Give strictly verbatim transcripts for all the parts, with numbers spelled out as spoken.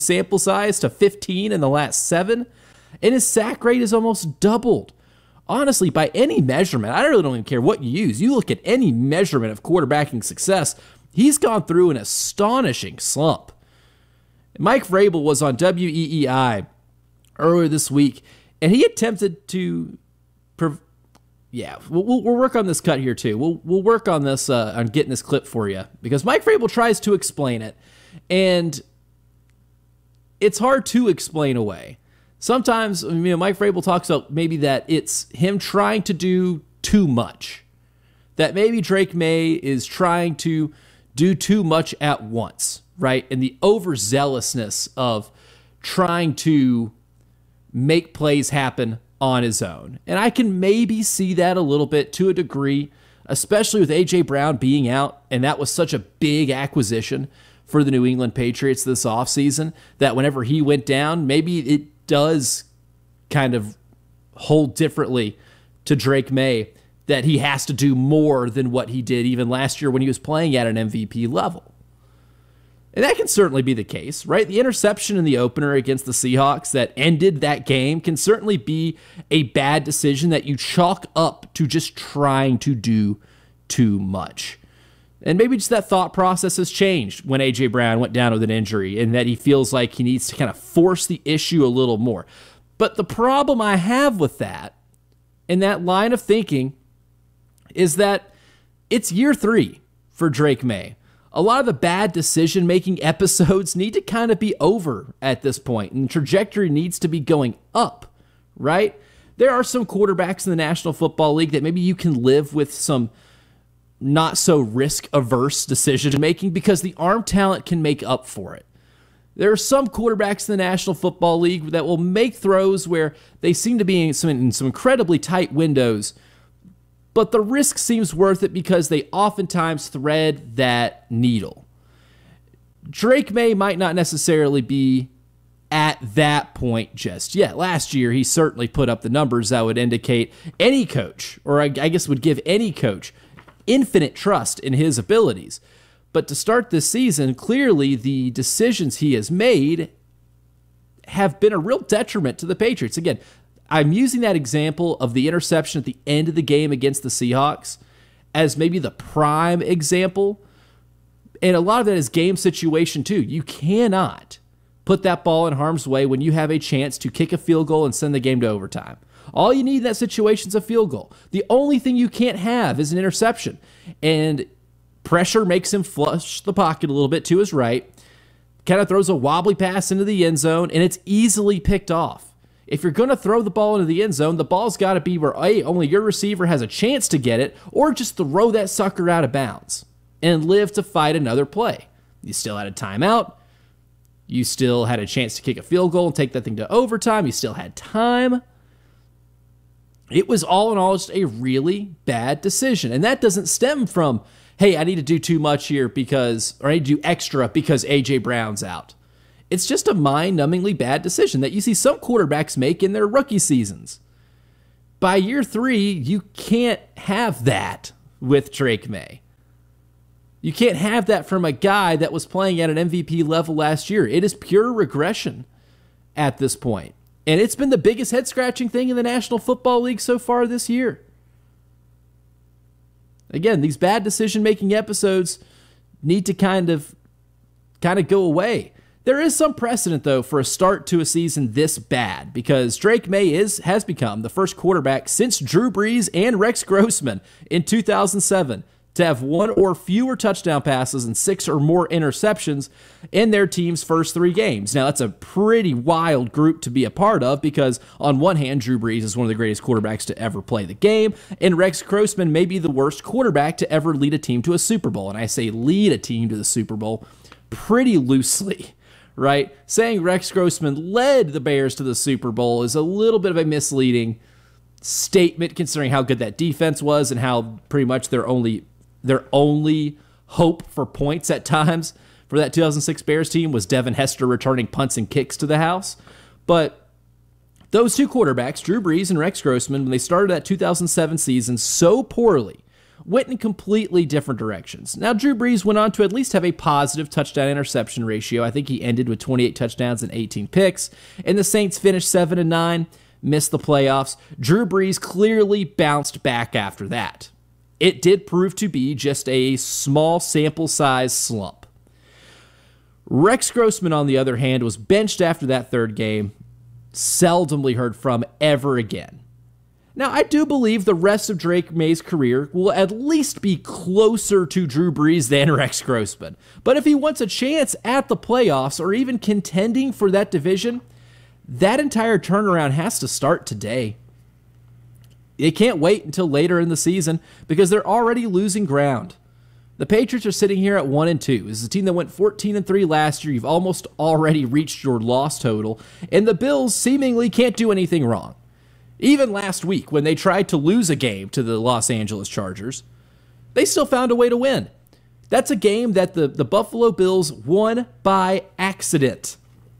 sample size to fifteen in the last seven, and his sack rate is almost doubled. Honestly, by any measurement, I really don't even care what you use. You look at any measurement of quarterbacking success, he's gone through an astonishing slump. Mike Vrabel was on W E E I earlier this week, and he attempted to, prov- yeah, we'll, we'll work on this cut here too. We'll we'll work on this uh, on getting this clip for you, because Mike Vrabel tries to explain it, and it's hard to explain away. Sometimes, you know, Mike Vrabel talks about maybe that it's him trying to do too much. That maybe Drake Maye is trying to do too much at once, right? And the overzealousness of trying to make plays happen on his own. And I can maybe see that a little bit to a degree, especially with A J Brown being out, and that was such a big acquisition for the New England Patriots this offseason, that whenever he went down, maybe it does kind of hold differently to Drake Maye, that he has to do more than what he did even last year when he was playing at an M V P level. And that can certainly be the case, right? The interception in the opener against the Seahawks that ended that game can certainly be a bad decision that you chalk up to just trying to do too much. And maybe just that thought process has changed when A J Brown went down with an injury, and that he feels like he needs to kind of force the issue a little more. But the problem I have with that, and that line of thinking, is that it's year three for Drake Maye. A lot of the bad decision-making episodes need to kind of be over at this point, and the trajectory needs to be going up, right? There are some quarterbacks in the National Football League that maybe you can live with some not so risk-averse decision-making because the arm talent can make up for it. There are some quarterbacks in the National Football League that will make throws where they seem to be in some, in some incredibly tight windows, but the risk seems worth it because they oftentimes thread that needle. Drake Maye might not necessarily be at that point just yet. Last year, he certainly put up the numbers that would indicate any coach, or I guess would give any coach, infinite trust in his abilities. But to start this season, clearly the decisions he has made have been a real detriment to the Patriots. Again, I'm using that example of the interception at the end of the game against the Seahawks as maybe the prime example. And a lot of that is game situation too. You cannot put that ball in harm's way when you have a chance to kick a field goal and send the game to overtime. All you need in that situation is a field goal. The only thing you can't have is an interception. And pressure makes him flush the pocket a little bit to his right, kind of throws a wobbly pass into the end zone, and it's easily picked off. If you're going to throw the ball into the end zone, the ball's got to be where A, only your receiver has a chance to get it, or just throw that sucker out of bounds and live to fight another play. You still had a timeout. You still had a chance to kick a field goal and take that thing to overtime. You still had time. It was all in all just a really bad decision. And that doesn't stem from, hey, I need to do too much here because, or I need to do extra because A J Brown's out. It's just a mind-numbingly bad decision that you see some quarterbacks make in their rookie seasons. By year three, you can't have that with Drake Maye. You can't have that from a guy that was playing at an M V P level last year. It is pure regression at this point. And it's been the biggest head-scratching thing in the National Football League so far this year. Again, these bad decision-making episodes need to kind of, kind of go away. There is some precedent, though, for a start to a season this bad, because Drake Maye is, has become the first quarterback since Drew Brees and Rex Grossman in two thousand seven to have one or fewer touchdown passes and six or more interceptions in their team's first three games. Now, that's a pretty wild group to be a part of because, on one hand, Drew Brees is one of the greatest quarterbacks to ever play the game, and Rex Grossman may be the worst quarterback to ever lead a team to a Super Bowl. And I say lead a team to the Super Bowl pretty loosely, right? Saying Rex Grossman led the Bears to the Super Bowl is a little bit of a misleading statement considering how good that defense was and how pretty much their only Their only hope for points at times for that two thousand six Bears team was Devin Hester returning punts and kicks to the house. But those two quarterbacks, Drew Brees and Rex Grossman, when they started that two thousand seven season so poorly, went in completely different directions. Now, Drew Brees went on to at least have a positive touchdown interception ratio. I think he ended with twenty-eight touchdowns and eighteen picks, and the Saints finished seven and nine, missed the playoffs. Drew Brees clearly bounced back after that. It did prove to be just a small sample size slump. Rex Grossman, on the other hand, was benched after that third game, seldomly heard from ever again. Now, I do believe the rest of Drake May's career will at least be closer to Drew Brees than Rex Grossman. But if he wants a chance at the playoffs or even contending for that division, that entire turnaround has to start today. It can't wait until later in the season because they're already losing ground. The Patriots are sitting here at one and two. This is a team that went fourteen and three last year. You've almost already reached your loss total, and the Bills seemingly can't do anything wrong. Even last week, when they tried to lose a game to the Los Angeles Chargers, they still found a way to win. That's a game that the, the Buffalo Bills won by accident.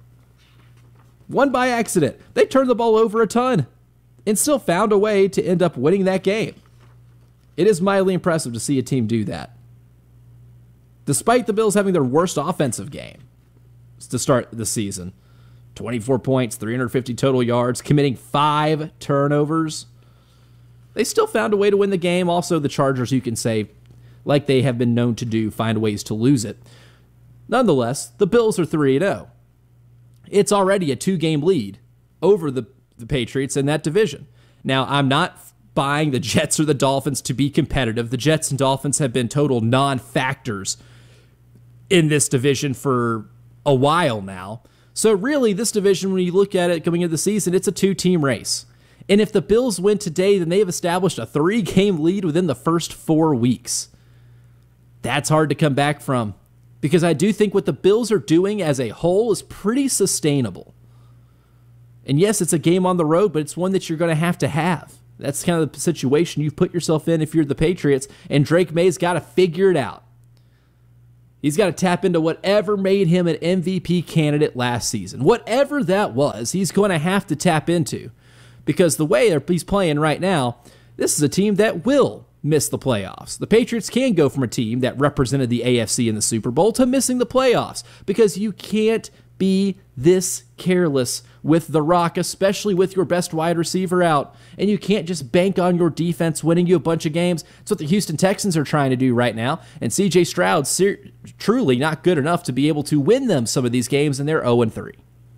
Won by accident. They turned the ball over a ton and still found a way to end up winning that game. It is mildly impressive to see a team do that. Despite the Bills having their worst offensive game to start the season, twenty-four points, three hundred fifty total yards, committing five turnovers, they still found a way to win the game. Also, the Chargers, you can say, like they have been known to do, find ways to lose it. Nonetheless, the Bills are three and oh. It's already a two-game lead over the, the Patriots in that division. Now, I'm not buying the Jets or the Dolphins to be competitive. The Jets and Dolphins have been total non-factors in this division for a while now. So really, this division, when you look at it coming into the season, it's a two-team race. And if the Bills win today, then they have established a three-game lead within the first four weeks. That's hard to come back from, because I do think what the Bills are doing as a whole is pretty sustainable. And yes, it's a game on the road, but it's one that you're going to have to have. That's kind of the situation you put yourself in if you're the Patriots, and Drake May's got to figure it out. He's got to tap into whatever made him an M V P candidate last season. Whatever that was, he's going to have to tap into. Because the way he's playing right now, this is a team that will miss the playoffs. The Patriots can go from a team that represented the A F C in the Super Bowl to missing the playoffs. Because you can't be this careless with the rock, especially with your best wide receiver out. And you can't just bank on your defense winning you a bunch of games. That's what the Houston Texans are trying to do right now. And C J Stroud's ser- truly not good enough to be able to win them some of these games, and they're oh and three.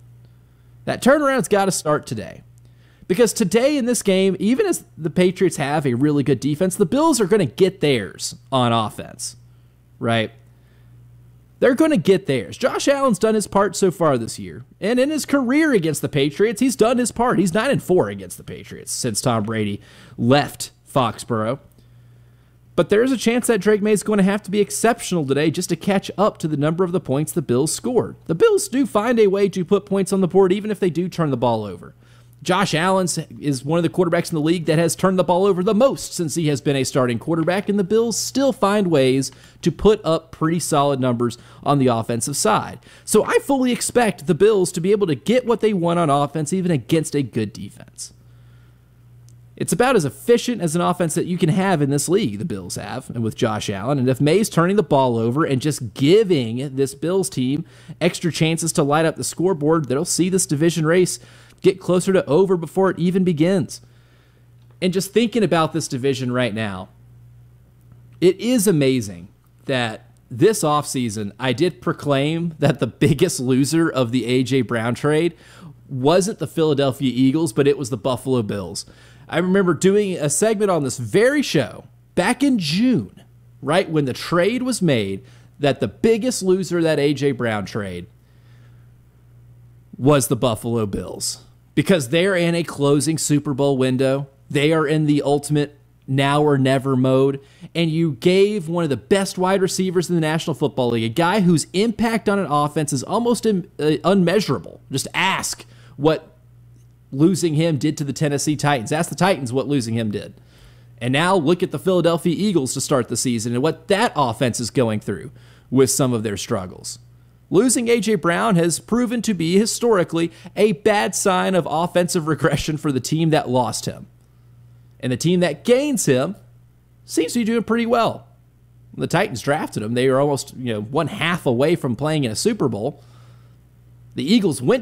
That turnaround's got to start today. Because today in this game, even as the Patriots have a really good defense, the Bills are going to get theirs on offense, right? They're going to get theirs. Josh Allen's done his part so far this year. And in his career against the Patriots, he's done his part. He's nine and four against the Patriots since Tom Brady left Foxborough. But there's a chance that Drake May is going to have to be exceptional today just to catch up to the number of the points the Bills scored. The Bills do find a way to put points on the board even if they do turn the ball over. Josh Allen is one of the quarterbacks in the league that has turned the ball over the most since he has been a starting quarterback, and the Bills still find ways to put up pretty solid numbers on the offensive side. So I fully expect the Bills to be able to get what they want on offense even against a good defense. It's about as efficient as an offense that you can have in this league, the Bills have, and with Josh Allen. And if May's turning the ball over and just giving this Bills team extra chances to light up the scoreboard, they'll see this division race get closer to over before it even begins. And just thinking about this division right now, it is amazing that this offseason I did proclaim that the biggest loser of the A J Brown trade wasn't the Philadelphia Eagles, but it was the Buffalo Bills. I remember doing a segment on this very show back in June, right when the trade was made, that the biggest loser of that A J Brown trade was the Buffalo Bills. Because they're in a closing Super Bowl window. They are in the ultimate now or never mode. And you gave one of the best wide receivers in the National Football League, a guy whose impact on an offense is almost uh, unmeasurable. Just ask what losing him did to the Tennessee Titans. Ask the Titans what losing him did. And now look at the Philadelphia Eagles to start the season and what that offense is going through with some of their struggles. Losing A J Brown has proven to be, historically, a bad sign of offensive regression for the team that lost him. And the team that gains him seems to be doing pretty well. When the Titans drafted him, they were almost, you know, one half away from playing in a Super Bowl. The Eagles went